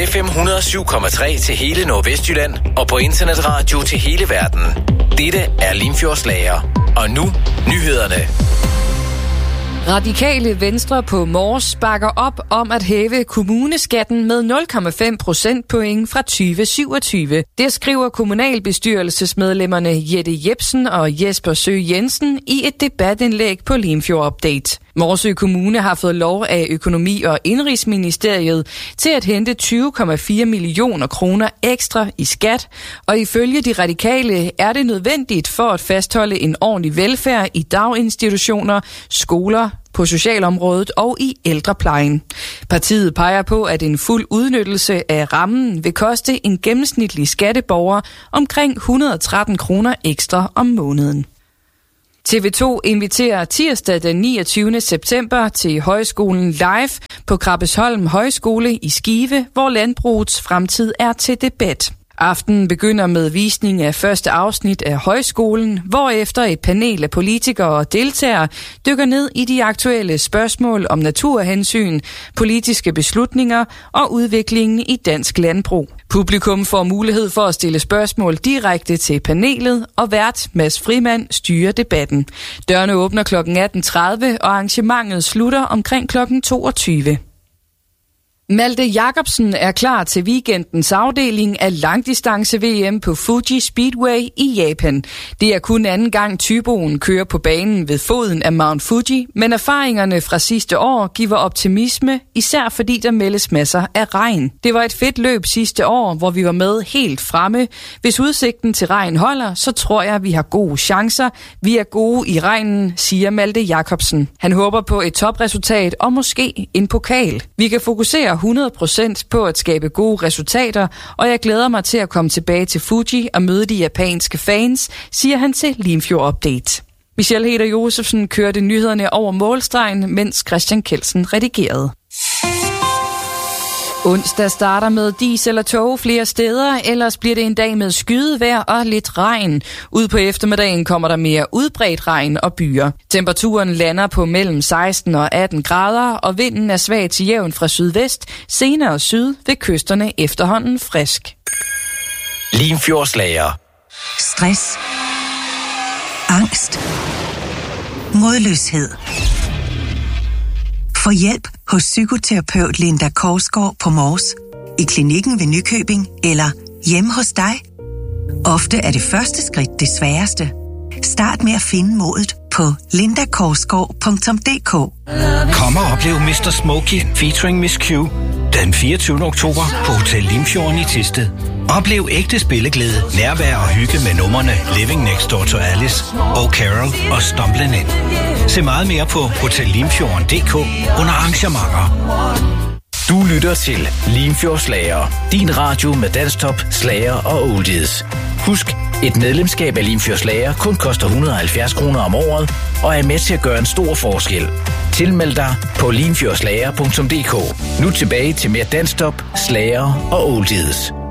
FM 107,3 til hele Nordvestjylland og på internetradio til hele verden. Dette er Limfjordslager. Og nu nyhederne. Radikale Venstre på Mors bakker op om at hæve kommuneskatten med 0,5 procentpoint fra 2027. Det skriver kommunalbestyrelsesmedlemmerne Jette Jebsen og Jesper Søe Jensen i et debatindlæg på Limfjord Update. Morsø Kommune har fået lov af Økonomi- og Indenrigsministeriet til at hente 20,4 millioner kroner ekstra i skat, og ifølge de radikale er det nødvendigt for at fastholde en ordentlig velfærd i daginstitutioner, skoler, på socialområdet og i ældreplejen. Partiet peger på, at en fuld udnyttelse af rammen vil koste en gennemsnitlig skatteborger omkring 113 kroner ekstra om måneden. TV2 inviterer tirsdag den 29. september til Højskolen Live på Krabbesholm Højskole i Skive, hvor landbrugets fremtid er til debat. Aftenen begynder med visning af første afsnit af Højskolen, hvorefter et panel af politikere og deltagere dykker ned i de aktuelle spørgsmål om naturhensyn, politiske beslutninger og udviklingen i dansk landbrug. Publikum får mulighed for at stille spørgsmål direkte til panelet, og vært Mads Frimand styrer debatten. Dørene åbner kl. 18.30, og arrangementet slutter omkring kl. 22. Malte Jacobsen er klar til weekendens afdeling af langdistance-VM på Fuji Speedway i Japan. Det er kun anden gang typoen kører på banen ved foden af Mount Fuji, men erfaringerne fra sidste år giver optimisme, især fordi der meldes masser af regn. Det var et fedt løb sidste år, hvor vi var med helt fremme. Hvis udsigten til regn holder, så tror jeg, vi har gode chancer. Vi er gode i regnen, siger Malte Jacobsen. Han håber på et topresultat og måske en pokal. Vi kan fokusere 100% på at skabe gode resultater, og jeg glæder mig til at komme tilbage til Fuji og møde de japanske fans, siger han til Limfjord Update. Michelle Heder Josefsen kørte nyhederne over målstregen, mens Christian Kelsen redigerede. Onsdag starter med dis eller tåge flere steder, ellers bliver det en dag med skydevejr og lidt regn. Ud på eftermiddagen kommer der mere udbredt regn og byer. Temperaturen lander på mellem 16 og 18 grader, og vinden er svag til jævn fra sydvest, senere syd ved kysterne efterhånden frisk. Limfjordslager. Stress. Angst. Modløshed. Få hjælp hos psykoterapeut Linda Korsgaard på Mors, i klinikken ved Nykøbing eller hjemme hos dig. Ofte er det første skridt det sværeste. Start med at finde modet på lindakorsgaard.dk. Kom og oplev Mr. Smokey featuring Miss Q den 24. oktober på Hotel Limfjorden i Thisted. Oplev ægte spilleglæde, nærvær og hygge med numrene Living Next Door to Alice, Oh Carol og Stumbling In. Se meget mere på hotellimfjorden.dk under arrangementer. Du lytter til Limfjordslager, din radio med dansktop, slager og oldies. Husk, et medlemskab af Limfjordslager kun koster 170 kroner om året og er med til at gøre en stor forskel. Tilmeld dig på limfjordslager.dk. Nu tilbage til mere dansktop, slager og oldies.